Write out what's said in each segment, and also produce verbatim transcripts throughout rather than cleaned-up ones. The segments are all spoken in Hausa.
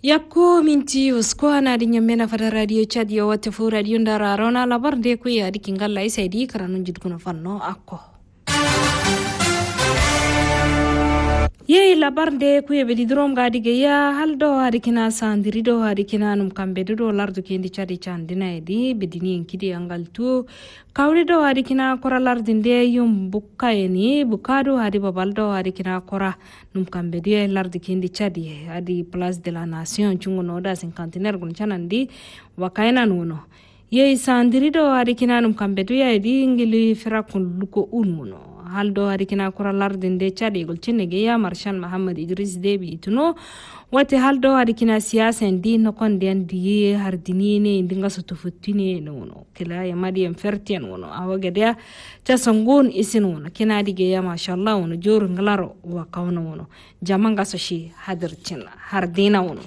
Yakko minti usko ana di nyamena fada radio chadio wate fu radio ndara rona labar de ku ya di kingalla isai di karanu jidkuno fanno akko ye labar de ku ye bedi drom ga dige ya haldo harikina sandiri do harikina num kambe do lardu kendi chadi chandina edi bedini enkidi angal tu kawri do harikina kora lardinde yum bukkayeni bukado hari babaldo harikina kora num kambe de lardu kendi chadi adi place de la nation chungono da cinquantenaire gun chanandi wakaina nuno ye sandiri do harikina num kambe do ya edi ngili firakun luko ununo haldo harikina kora lardinde chadi gol chenege ya marshan Muhammad Idris Debi ituno wate haldo harikina siyasa ndi no konde ndi hardini ne ndinga soto futine no kila ya madi en fertien wono awagede ta sangun isin wono kina dige ya mashallah wono jor nglaro wa kawno wono jamanga so shi hadircin hardina wono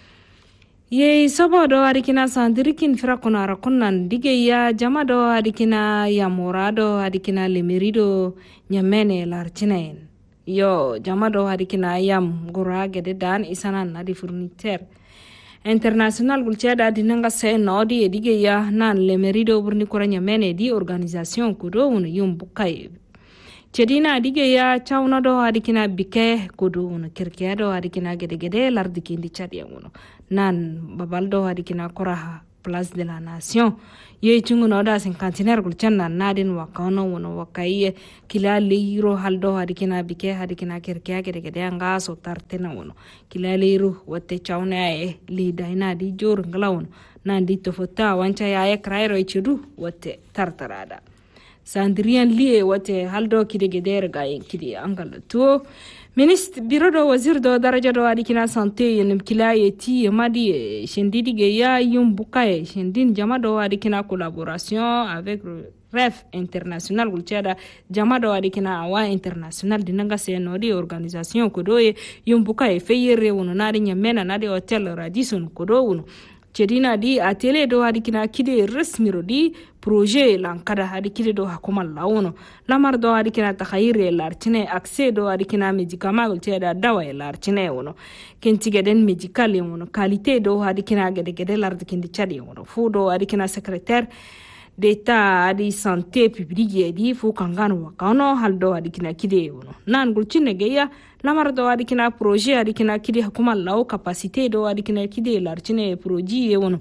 ye sabodo harikina sandirikin firakuna rakunan dige ya jamado harikina ya morado harikina lemerido nyamene larchinaen yo jamado harikina yam gura gede dan isanan adi furniture international gulchada dinanga se nodi dige ya nan lemerido burni kora nyamene di organisation kudo un yum bukai Chedina dige ya chawna do harikina bike kudo un kirkiado harikina gede gede lardiki ndi chadi uno nan babaldo harikina kora place de la nation ye chunguno da cinquantenaire gulchanna nadin wakano wono wakaiye kila leiro haldo harikina bike harikina kirkiya gede gede anga so tartena wono kila leiro wote chawna e li daina di jor nglawon nan di tofota wancha ya e krairo ichidu wote tartarada sandrian liye wote haldo kide gede ga kide angal to Ministre biro do wazir do daraja do adikina santé yenim kilaye ti madi shendidi ge ya yum bukaye shendin jama do adikina collaboration avec R E F international gulchada jama do adikina wa international dinanga se no di organisation ko do yum bukaye feyere wono nari nyamena nadi hotel Radisson ko do wono Chedina di atele do hadikina kide resmiro di projet lankada hadikide do hakuma lawono lamar do hadikina takhayire lartine accès do hadikina médicament gulteda dawa lartine wono kentige den médical wono qualité do hadikina gede gede lardikindi chadi wono fu do hadikina secrétaire d'état adi santé publique di fu kangano wakano haldo hadikina kide wono nan gulchine geya lamar do adikina projet adikina kidi hakuma law capacité do adikina kidi larchine projet wono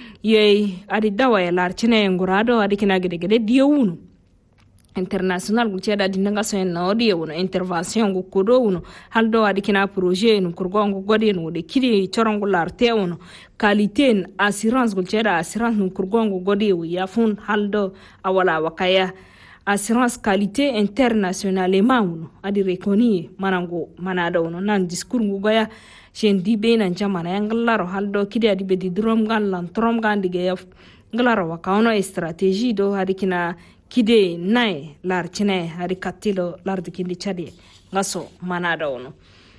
ye adi dawa ya larchine ngurado adikina gede gede diewuno international gulcheda dinanga so en nodi wono intervention go kodo wono haldo adikina projet no kurgongo godi no de kidi chorongo larte wono qualité assurance gulcheda assurance no kurgongo godi ya fun haldo awala wakaya assurance qualité internationalement uno adi reconi manango manada uno nan discours ngoya shendi be nan jamana yanglaro haldo kidi adi be di drum gan lan trom gan dige ya nglaro wakano stratégie do hadikina kide nai larchine adi katilo lardikindi chadi ngaso manada uno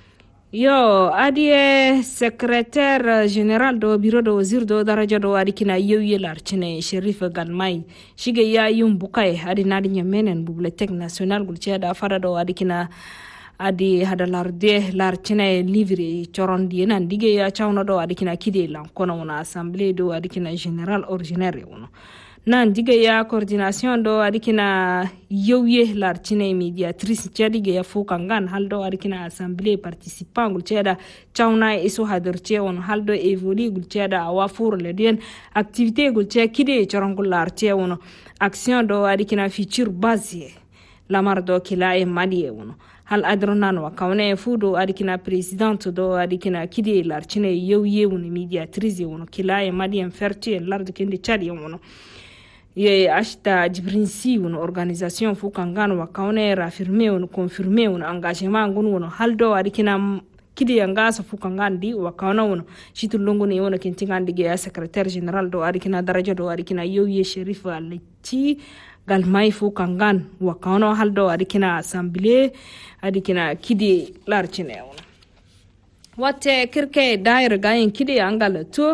yo adie secrétaire général do bureau do wazir do daraja do adikina yewiye larchine Sherif Galmay shige ya yum bukay adi nadi nyamenen bibliothèque nationale gulcheda fara do adikina adi hada larde larchine livre chorondi nan dige ya chawno do adikina kide lan kono wona assemblée do adikina général ordinaire wono nan diga ya coordination do adikina yewye larchine mediatrice chadige ya fukangan haldo adikina assemblée participant gulcheda chawna iso hadirche won haldo evoli gulcheda awafur ledien activité gulche kide chorongul larche wono action do adikina future base lamar do kila e mali wono hal adronan wa kawne fudo adikina présidente do adikina kide larchine yewye won mediatrice wono kila e mali en ferti lardo kende chadi wono ye ashta jibrinsi une organisation fu kangano wakaone rafirme une confirmer une engagement ngunu wono haldo adikina kidi yanga sa fu kangandi wakaona wono shitulungu ne wono kintingandi ge secrétaire général do adikina daraja do adikina yoye Sherif Aleti Galmay fu kangan wakaona haldo adikina assemblée adikina kidi larchine wono wate kirke daire gayen kidi angala to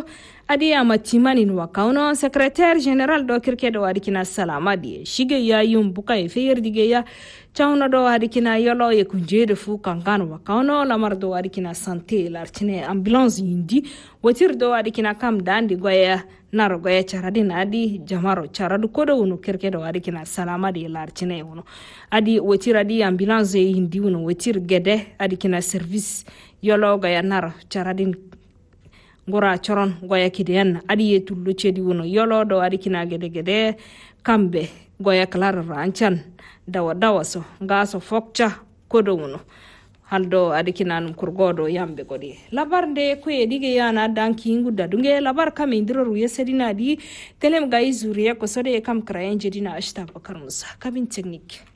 adi amatimanin wakauno secrétaire général do kirke do adikina salama di shige ya yum buka e feyer dige ya chawno do adikina yolo e kunjede fu kangan wakauno lamar do adikina santé lartine ambulance indi wotir do adikina kam dandi goya naro goya charadina adi jamaro charadu kodo wono kirke do adikina salama di lartine wono adi wotir adi ambulance indi wono wotir gede adikina service yolo goya naro charadin ngora choron goya kidian adi yetullo cedi wono yolo do adi kina gede gede kambe goya klar ranchan dawa dawa so ngaso fokcha kodo wono haldo adi kina num kurgodo yambe godi labar de ko edige yana danki nguda dunge labar kam indiro yesedina di telem gayi zuriya ko sode kam krayen jedina ashta bakar musa kabin technique